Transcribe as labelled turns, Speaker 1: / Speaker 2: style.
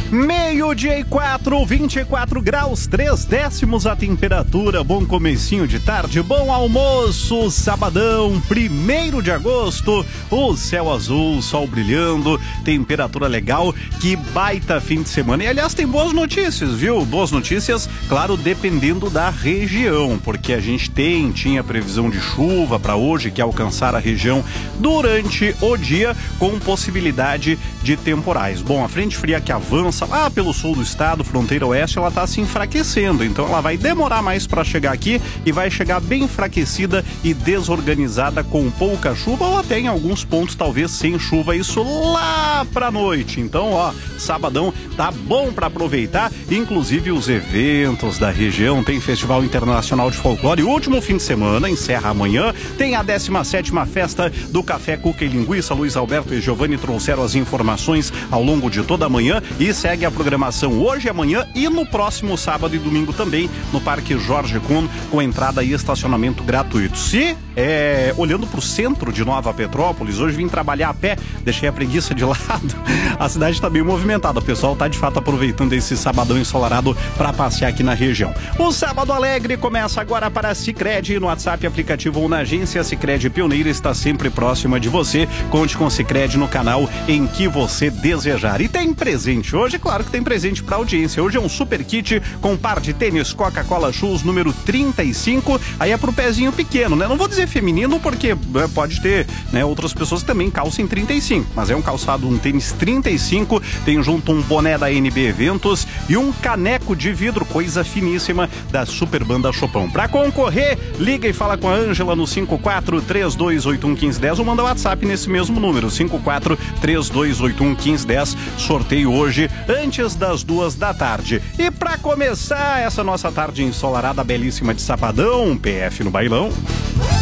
Speaker 1: Meio-dia e 24 graus, 3 décimos a temperatura. Bom comecinho de tarde, bom almoço. Sabadão, 1º de agosto. O céu azul, sol brilhando, temperatura legal. Que baita fim de semana. E aliás, tem boas notícias, viu? Boas notícias, claro, dependendo da região, porque a gente tinha previsão de chuva para hoje, que é alcançar a região durante o dia, com possibilidade de temporais. Bom, a frente fria que avança lá pelo sul do estado, fronteira oeste, ela está se enfraquecendo, então ela vai demorar mais para chegar aqui e vai chegar bem enfraquecida e desorganizada, com pouca chuva ou até em alguns pontos talvez sem chuva, isso lá pra noite. Então, ó, sabadão tá bom para aproveitar, inclusive os eventos da região. Tem Festival Internacional de Folclore, último fim de semana, encerra amanhã. Tem a 17ª festa do Café Cuca e Linguiça. Luiz Alberto e Giovanni trouxeram as informações ao longo de toda a manhã e segue a programação hoje, amanhã e no próximo sábado e domingo também no Parque Jorge Kuhn, com entrada e estacionamento gratuito. Se olhando para o centro de Nova Petrópolis, hoje vim trabalhar a pé, deixei a preguiça de lado, a cidade está bem movimentada, o pessoal está de fato aproveitando esse sabadão ensolarado para passear aqui na região. O Sábado Alegre começa agora para a Sicredi, no WhatsApp, aplicativo ou na agência. Sicredi Pioneira está sempre próxima de você. Conte com Sicredi no canal em que você desejar. E tem presente hoje, claro que tem presente para audiência. Hoje é um super kit com um par de tênis Coca-Cola Shoes número 35, aí é pro pezinho pequeno, né? Não vou dizer feminino porque pode ter, né, outras pessoas que também calçam 35, mas é um calçado, um tênis 35, tem junto um boné da NB Eventos e um caneco de vidro, coisa finíssima, da Super Banda Chopão. Para concorrer, liga e fala com a Ângela no 54-3281-1510 ou manda WhatsApp nesse mesmo número, 54-3281-1510. Sorteio hoje antes das 2 da tarde. E para começar essa nossa tarde ensolarada belíssima de sabadão, PF no bailão.